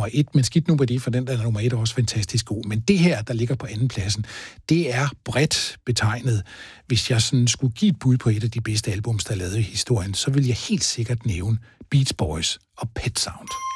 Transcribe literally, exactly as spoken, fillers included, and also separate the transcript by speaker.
Speaker 1: nummer et, men skidt nu på det, for den, der er nummer et, er også fantastisk god. Men det her, der ligger på anden pladsen, det er bredt betegnet. Hvis jeg sådan skulle give et bud på et af de bedste albums, der er lavet i historien, så vil jeg helt sikkert nævne Beach Boys og Pet Sound.